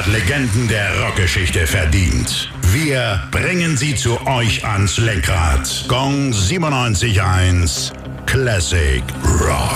Legenden der Rockgeschichte verdient. Wir bringen sie zu euch ans Lenkrad. Gong 97.1 Classic Rock.